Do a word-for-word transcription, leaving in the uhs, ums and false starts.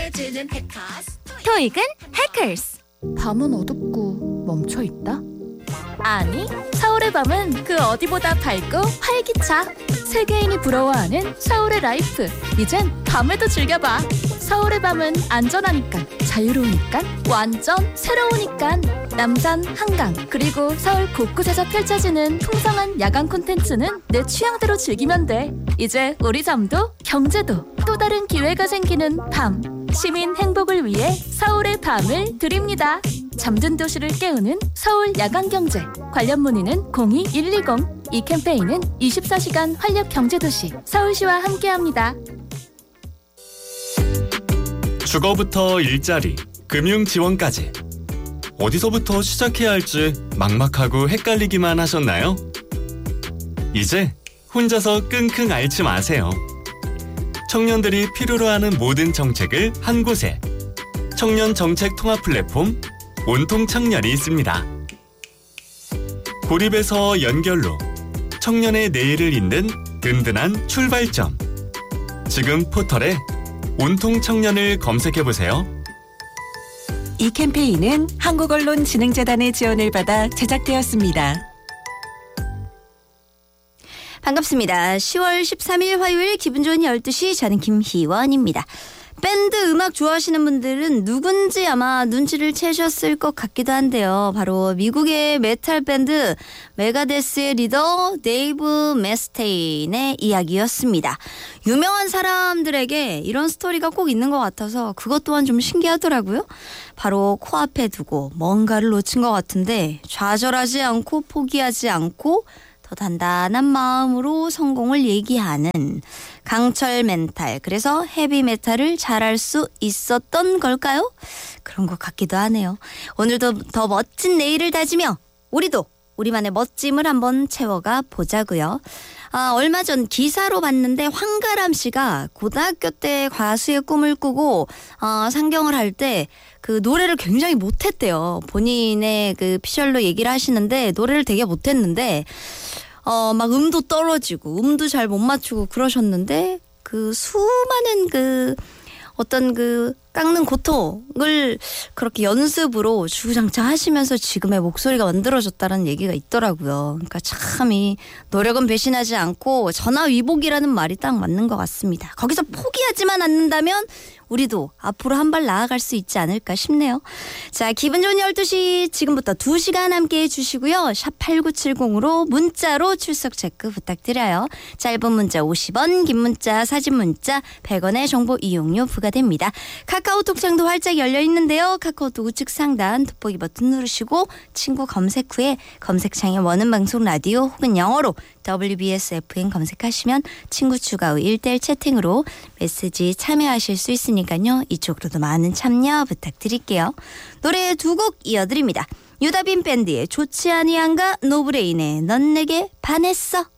해주는 해커스. 토익은 해커스. 밤은 어둡고 멈춰있다? 아니, 서울의 밤은 그 어디보다 밝고 활기차. 세계인이 부러워하는 서울의 라이프. 이젠 밤에도 즐겨봐. 서울의 밤은 안전하니까, 자유로우니까, 완전 새로우니까. 남산, 한강, 그리고 서울 곳곳에서 펼쳐지는 풍성한 야간 콘텐츠는 내 취향대로 즐기면 돼. 이제 우리 잠도 경제도 또 다른 기회가 생기는 밤. 시민 행복을 위해 서울의 밤을 드립니다. 잠든 도시를 깨우는 서울 야간경제. 관련 문의는 공이 일이공. 이 캠페인은 이십사 시간 활력 경제도시 서울시와 함께합니다. 주거부터 일자리, 금융 지원까지 어디서부터 시작해야 할지 막막하고 헷갈리기만 하셨나요? 이제 혼자서 끙끙 앓지 마세요. 청년들이 필요로 하는 모든 정책을 한 곳에, 청년 정책 통합 플랫폼 온통 청년이 있습니다. 고립에서 연결로 청년의 내일을 잇는 든든한 출발점. 지금 포털에 온통 청년을 검색해보세요. 이 캠페인은 한국언론진흥재단의 지원을 받아 제작되었습니다. 반갑습니다. 시월 십삼일 화요일 기분 좋은 열두 시 저는 김희원입니다. 밴드 음악 좋아하시는 분들은 누군지 아마 눈치를 채셨을 것 같기도 한데요. 바로 미국의 메탈 밴드 메가데스의 리더 데이브 메스테인의 이야기였습니다. 유명한 사람들에게 이런 스토리가 꼭 있는 것 같아서 그것 또한 좀 신기하더라고요. 바로 코앞에 두고 뭔가를 놓친 것 같은데 좌절하지 않고 포기하지 않고 더 단단한 마음으로 성공을 얘기하는 강철 멘탈. 그래서 헤비메탈을 잘할 수 있었던 걸까요? 그런 것 같기도 하네요. 오늘도 더 멋진 내일을 다지며 우리도 우리만의 멋짐을 한번 채워가 보자고요. 아, 얼마 전 기사로 봤는데 황가람 씨가 고등학교 때 가수의 꿈을 꾸고 어, 상경을 할 때 그 노래를 굉장히 못했대요. 본인의 그 피셜로 얘기를 하시는데 노래를 되게 못했는데 어, 막 음도 떨어지고 음도 잘 못 맞추고 그러셨는데 그 수많은 그 어떤 그 깎는 고통을 그렇게 연습으로 주구장창 하시면서 지금의 목소리가 만들어졌다는 얘기가 있더라고요. 그러니까 참 이 노력은 배신하지 않고 전화위복이라는 말이 딱 맞는 것 같습니다. 거기서 포기하지만 않는다면 우리도 앞으로 한 발 나아갈 수 있지 않을까 싶네요. 자, 기분 좋은 열두 시 지금부터 두 시간 함께해 주시고요. 샵 팔구칠공으로 문자로 출석 체크 부탁드려요. 짧은 문자 오십 원, 긴 문자, 사진 문자 백 원의 정보 이용료 부과됩니다. 카카오톡 창도 활짝 열려 있는데요. 카카오톡 우측 상단 돋보기 버튼 누르시고 친구 검색 후에 검색창에 원음 방송 라디오 혹은 영어로 더블유비에스 에프엠 검색하시면 친구 추가 후 일 대일 채팅으로 메시지 참여하실 수 있으니까요. 이쪽으로도 많은 참여 부탁드릴게요. 노래 두 곡 이어드립니다. 유다빈 밴드의 좋지 아니한가, 노브레인의 넌 내게 반했어.